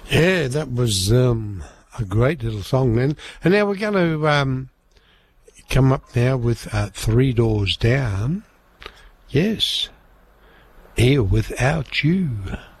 Yeah, that was a great little song then. And now we're going to come up now with Three Doors Down. Yes, Here Without You.